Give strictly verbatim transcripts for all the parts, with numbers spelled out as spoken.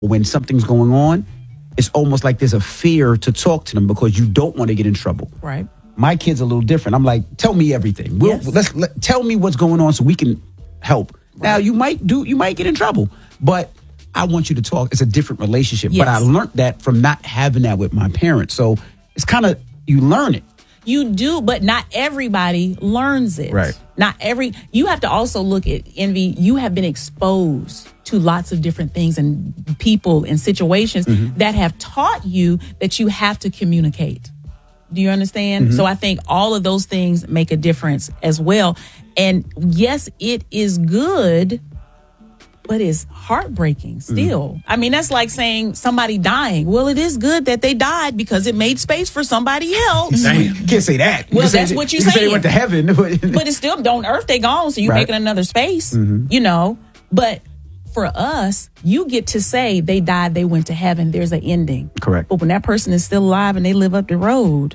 when something's going on, it's almost like there's a fear to talk to them because you don't want to get in trouble. Right. My kid's a little different. I'm like, tell me everything. We'll, Yes. let's let, tell me what's going on so we can help. Right. Now you might do, you might get in trouble, but I want you to talk. It's a different relationship. Yes. But I learned that from not having that with my parents. So it's kind of, you learn it. You do, but not everybody learns it. Right. Not every, you have to also look at, Envy, you have been exposed to lots of different things and people and situations mm-hmm. that have taught you that you have to communicate. Do you understand? Mm-hmm. So I think all of those things make a difference as well. And yes, it is good, but it's heartbreaking still. Mm. I mean, that's like saying somebody dying. Well, it is good that they died because it made space for somebody else. Damn, you can't say that. You Well, say that's that, what you you say. say they went to heaven. But it's still, on earth they gone, so you're right. making another space, mm-hmm. you know. But for us, you get to say they died, they went to heaven. There's an ending. Correct. But when that person is still alive and they live up the road,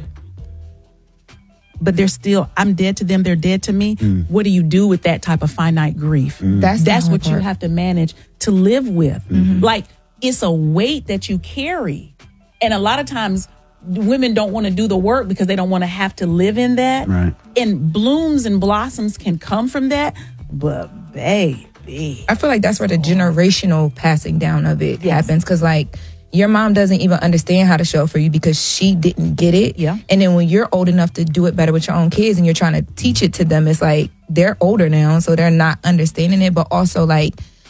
but they're still, I'm dead to them, they're dead to me. Mm. What do you do with that type of finite grief? Mm. That's that's what part. you have to manage to live with. Mm-hmm. Like, it's a weight that you carry. And a lot of times women don't want to do the work because they don't want to have to live in that. Right. And blooms and blossoms can come from that. But baby, I feel like that's where the generational passing down of it Yes. happens. Because, like, your mom doesn't even understand how to show up for you because she didn't get it. Yeah. And then when you're old enough to do it better with your own kids and you're trying to teach it to them, it's like they're older now, so they're not understanding it. But also, like,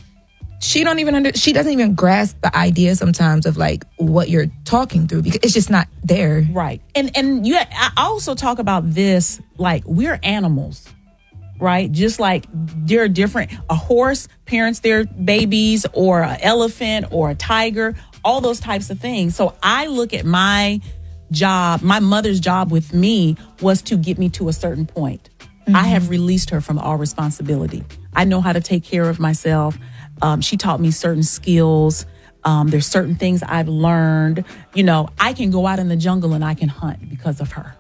she don't even under, she doesn't even grasp the idea sometimes of like what you're talking through because it's just not there. Right. And and you, I also talk about this, like, we're animals. Right? Just like they're different. A horse parents their babies, or an elephant or a tiger, all those types of things. So I look at my job, my mother's job with me was to get me to a certain point. Mm-hmm. I have released her from all responsibility. I know how to take care of myself. Um, she taught me certain skills. Um, there's certain things I've learned. You know, I can go out in the jungle and I can hunt because of her.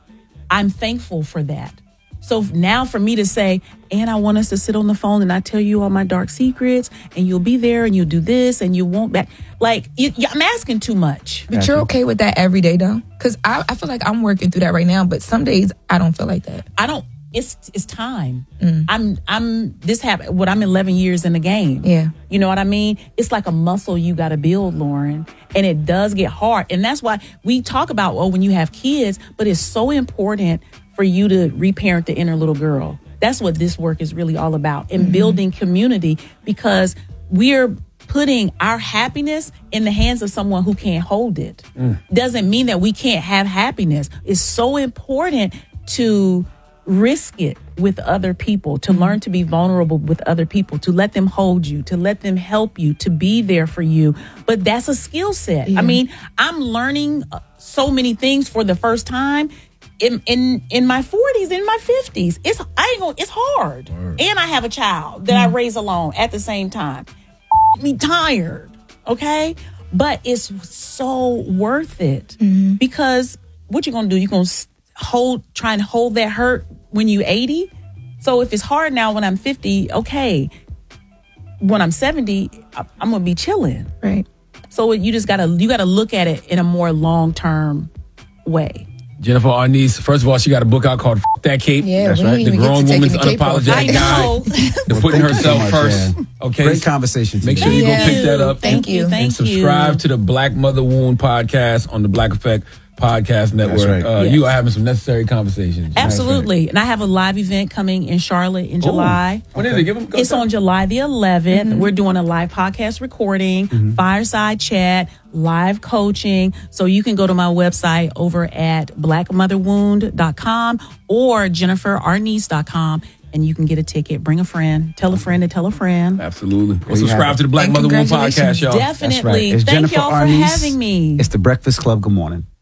I'm thankful for that. So now for me to say, and I want us to sit on the phone and I tell you all my dark secrets and you'll be there and you'll do this and you won't back. Like, you, you, I'm asking too much. But you're okay with that every day, though? Because I, I feel like I'm working through that right now, but some days I don't feel like that. I don't, it's it's time. Mm. I'm, I'm, this happened, what, I'm eleven years in the game. Yeah. You know what I mean? It's like a muscle you got to build, Lauren. And it does get hard. And that's why we talk about, well, when you have kids, but it's so important for you to reparent the inner little girl. That's what this work is really all about, and mm-hmm. building community, because we're putting our happiness in the hands of someone who can't hold it. Mm. Doesn't mean that we can't have happiness. It's so important to risk it with other people, to mm-hmm. learn to be vulnerable with other people, to let them hold you, to let them help you, to be there for you. But that's a skill set. Yeah. I mean, I'm learning so many things for the first time. In, in in my forties, in my fifties, it's I ain't gonna, it's hard. Word. And I have a child that mm. I raise alone at the same time. Me tired, okay? But it's so worth it mm-hmm. because what you gonna do? You gonna hold, try and hold that hurt when you eighty. So if it's hard now when I'm fifty, okay. When I'm seventy, I'm gonna be chilling, right? So you just gotta you gotta look at it in a more long term way. Jennifer Arnese, first of all, she got a book out called F*** That Cape. Yeah, that's right. The Grown Woman's Unapologetic Guide to well, Putting Herself much, First. Yeah. Okay. Great conversation. Make today. sure you Thank go pick that up. Thank and, you. Thank and subscribe you. to the Black Mother Wound podcast on the Black Effect Podcast Network. Right. Uh, Yes. You are having some necessary conversations. Absolutely. Right. And I have a live event coming in Charlotte in July. Ooh. When is it? Give them, go it's down. on July the eleventh. Mm-hmm. We're doing a live podcast recording, mm-hmm. fireside chat, live coaching. So you can go to my website over at black mother wound dot com or jennifer arnese dot com. And you can get a ticket. Bring a friend. Tell a friend to tell a friend. Absolutely. Well, you have subscribe it. to the Black And Mother Wound congratulations. podcast, y'all. Definitely. That's right. It's Thank Jennifer y'all for Arnese. having me. It's the Breakfast Club. Good morning.